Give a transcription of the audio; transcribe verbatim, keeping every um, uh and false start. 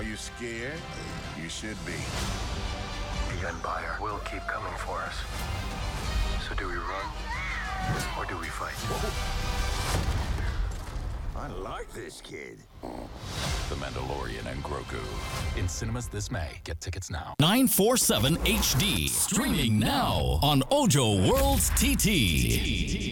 Are you scared? You should be. The Empire will keep coming for us. So do we run, or do we fight? I like this kid. The Mandalorian and Grogu. In cinemas this May. Get tickets now. nine forty-seven H D. Streaming now on Ojo Worlds T T.